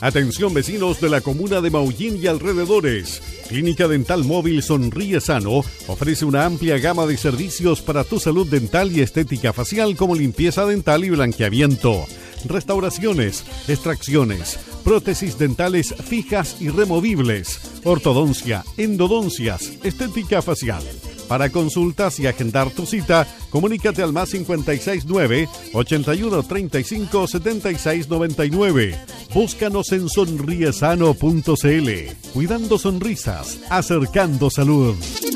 Atención vecinos de la comuna de Maullín y alrededores. Clínica Dental Móvil Sonríe Sano ofrece una amplia gama de servicios para tu salud dental y estética facial como limpieza dental y blanqueamiento, restauraciones, extracciones, prótesis dentales fijas y removibles, ortodoncia, endodoncias, estética facial. Para consultas y agendar tu cita, comunícate al más 569 81 35 76 99. Búscanos en sonriesano.cl. Cuidando sonrisas, acercando salud.